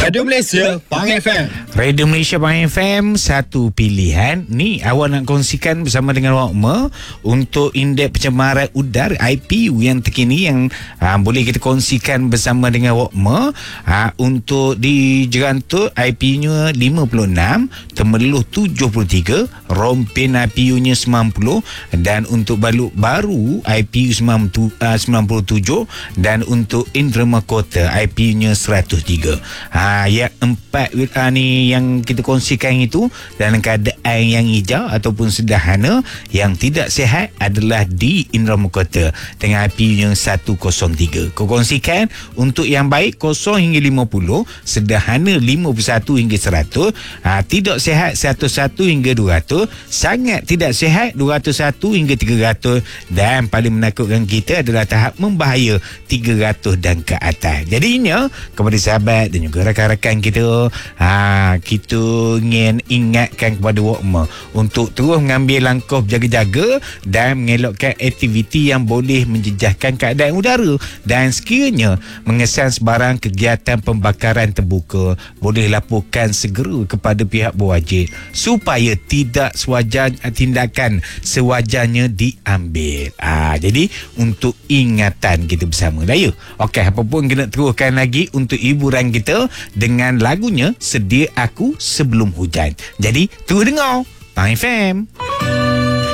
Radio Malaysia Pang FM. Radio Malaysia Pang FM, satu pilihan. Ni awak nak kongsikan bersama dengan Wakma untuk indeks pencemaran udara IPU yang terkini yang boleh kita kongsikan bersama dengan Wakma. Untuk di Jerantut IPU-nya 56, Temerloh 73, Rompin IPU-nya 90 dan untuk Baluk Baru IPU 97 dan untuk Indrama Kota IPU-nya 103. Yang empat ni yang kita kongsikan itu dalam keadaan yang hijau ataupun sederhana. Yang tidak sihat adalah di Indrama Kota dengan IPU yang 103. Kau kongsikan untuk yang baik 0 hingga 50, sederhana 51 hingga 100, tidak sihat 101 hingga 200, sangat tidak sihat 201 hingga 300 dan paling menakutkan kita adalah tahap membahaya 300 dan ke atas. Jadinya kepada sahabat dan juga rakan-rakan kita, kita ingin ingatkan kepada Wakma untuk terus mengambil langkah berjaga-jaga dan mengelakkan aktiviti yang boleh menjejaskan keadaan udara. Dan sekiranya mengesan sebarang kegiatan pembakaran terbuka, boleh laporkan segera kepada pihak berwajib supaya tidak tindakan sewajarnya diambil. Jadi untuk ingatan kita bersama dah ya. Okey, apa pun kita teruskan lagi untuk hiburan kita dengan lagunya Sedia Aku Sebelum Hujan. Jadi terus dengar Pang FM.